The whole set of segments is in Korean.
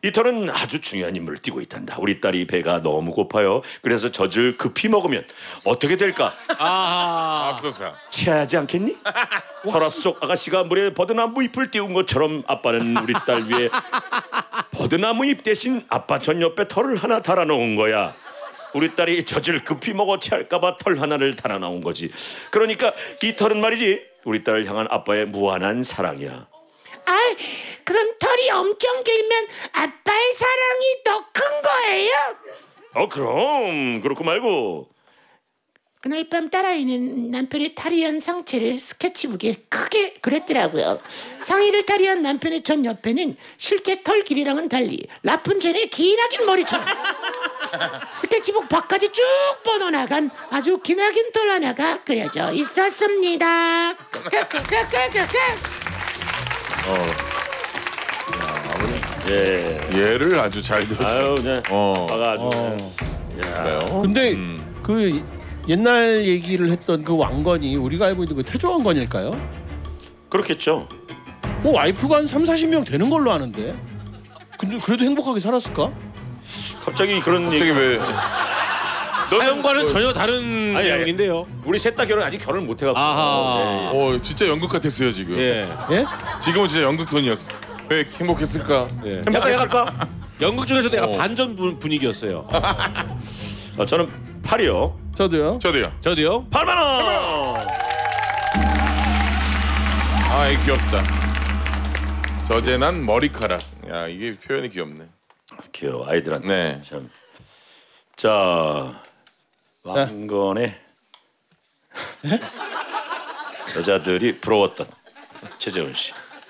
이 털은 아주 중요한 임무를 띠고 있단다. 우리 딸이 배가 너무 고파요. 그래서 젖을 급히 먹으면 어떻게 될까? 앞서서 체하지 않겠니? 설화 속 아가씨가 물에 버드나무 잎을 띄운 것처럼 아빠는 우리 딸 위에 버드나무 잎 대신 아빠 전 옆에 털을 하나 달아놓은 거야. 우리 딸이 젖을 급히 먹어 체할까봐 털 하나를 달아놓은 거지. 그러니까 이 털은 말이지 우리 딸을 향한 아빠의 무한한 사랑이야. 아, 그럼 털이 엄청 길면 아빠의 사랑이 더 큰 거예요? 그럼 그렇고 말고. 그날 밤 딸아이는 남편의 탈의한 상체를 스케치북에 크게 그렸더라고요. 상의를 탈의한 남편의 전 옆에는 실제 털 길이랑은 달리 라푼젤의 기나긴 머리처럼 스케치북 밖까지 쭉 뻗어나간 아주 기나긴 털 하나가 그려져 있었습니다. 예. 얘를 아주 잘 들었어. 아유, 네. 아가 아주. 그래요? 근데 그 옛날 얘기를 했던 그 왕건이 우리가 알고 있는 그 태조 왕건일까요? 그렇겠죠. 와이프가 한 30-40명 되는 걸로 아는데. 근데 그래도 행복하게 살았을까? 갑자기 그런 갑자기 얘기. 왜? 사연과는 전혀 다른 내용인데요. 우리 셋 다 아직 결혼 못 해갖고. 아하. 진짜 연극 같았어요 지금. 예. 예? 지금은 진짜 연극 톤이었어. 왜 행복했을까? 예. 행복했을까? 연극 중에서도 약간 반전 분위기였어요. 저는 8이요. 저도요. 저도요. 8만 원. 아, 이 귀엽다. 저재난 머리카락. 야, 이게 표현이 귀엽네. 귀여워 아이들한테. 네. 참. 자, 왕건의 여자들이 부러웠던 최재훈 씨.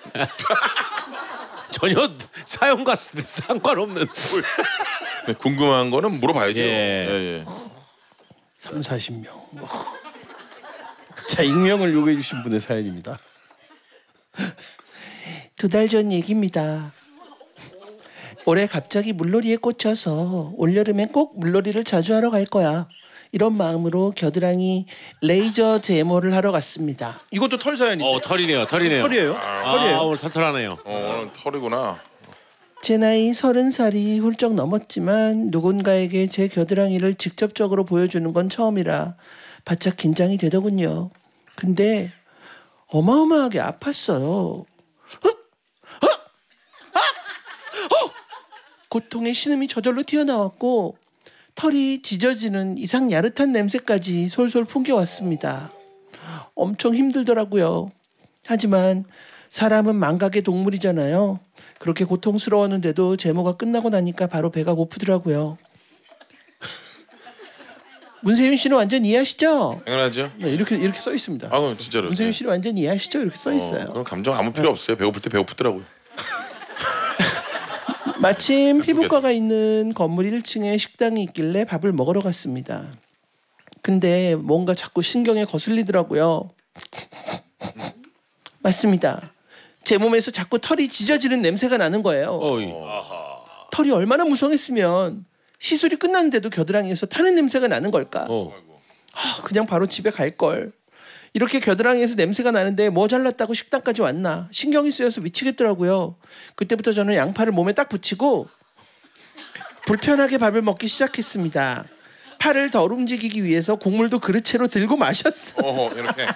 전혀 사연과 상관없는. 네, 궁금한 거는 물어봐야죠. 예. 30-40명. 자, 익명을 요구해 주신 분의 사연입니다. 2달 전 얘기입니다. 올해 갑자기 물놀이에 꽂혀서 올여름엔 꼭 물놀이를 자주 하러 갈 거야. 이런 마음으로 겨드랑이 레이저 제모를 하러 갔습니다. 이것도 털 사연인데. 털이네요. 털이에요? 털이에요. 오늘 털털하네요. 오늘 털이구나. 제 나이 30살이 훌쩍 넘었지만 누군가에게 제 겨드랑이를 직접적으로 보여주는 건 처음이라 바짝 긴장이 되더군요. 근데 어마어마하게 아팠어요. 고통의 신음이 저절로 튀어나왔고 털이 짖어지는 이상 야릇한 냄새까지 솔솔 풍겨왔습니다. 엄청 힘들더라고요. 하지만 사람은 망각의 동물이잖아요. 그렇게 고통스러웠는데도 제모가 끝나고 나니까 바로 배가 고프더라고요. 문세윤 씨는 완전 이해하시죠? 당연하죠. 네, 이렇게 써 있습니다. 진짜로. 문세윤 씨는 완전 이해하시죠? 이렇게 써 있어요. 그럼 감정 아무 필요 없어요. 배고플 때 배고프더라고요. 마침 피부과가 있는 건물 1층에 식당이 있길래 밥을 먹으러 갔습니다. 근데 뭔가 자꾸 신경에 거슬리더라고요. 맞습니다. 제 몸에서 자꾸 털이 짖어지는 냄새가 나는 거예요. 털이 얼마나 무성했으면 시술이 끝났는데도 겨드랑이에서 타는 냄새가 나는 걸까? 그냥 바로 집에 갈 걸. 이렇게 겨드랑이에서 냄새가 나는데 뭐 잘났다고 식당까지 왔나? 신경이 쓰여서 미치겠더라고요. 그때부터 저는 양팔을 몸에 딱 붙이고 불편하게 밥을 먹기 시작했습니다. 팔을 덜 움직이기 위해서 국물도 그릇채로 들고 마셨어요. 이렇게.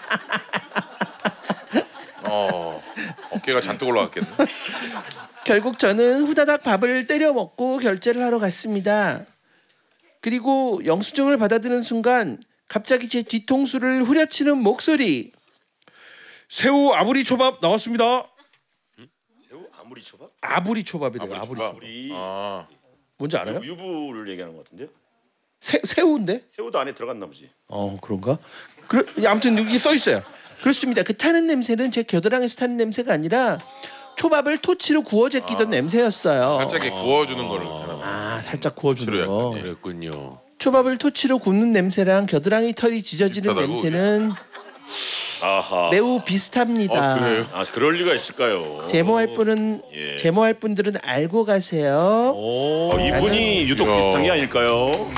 어깨가 잔뜩 올라갔겠네. 결국 저는 후다닥 밥을 때려 먹고 결제를 하러 갔습니다. 그리고 영수증을 받아드는 순간 갑자기 제 뒤통수를 후려치는 목소리. 새우 아부리 초밥 나왔습니다. 새우 아무리 초밥? 아부리 초밥이래요. 아부리 초밥. 뭔지 알아요? 유부를 얘기하는 것 같은데요? 새우인데? 새우도 안에 들어갔나 보지. 그런가? 아무튼 여기 써 있어요. 그렇습니다. 그 타는 냄새는 제 겨드랑이에서 타는 냄새가 아니라 초밥을 토치로 구워 제끼던 냄새였어요. 살짝 구워주는 거를. 살짝 구워주는 거. 그랬군요. 초밥을 토치로 굽는 냄새랑 겨드랑이 털이 짖어지는 비슷하다고, 냄새는 매우 비슷합니다. 그래요? 그럴 리가 있을까요? 제모할 분들은 알고 가세요. 이분이 유독 비슷한 게 아닐까요?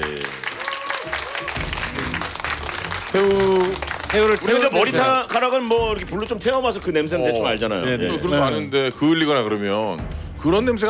새우를 우리가 머리카락은 뭐 이렇게 불로 좀 태워봐서 그 냄새는 대충 알잖아요. 그런 거 아는데 그을리거나 그러면 그런 냄새가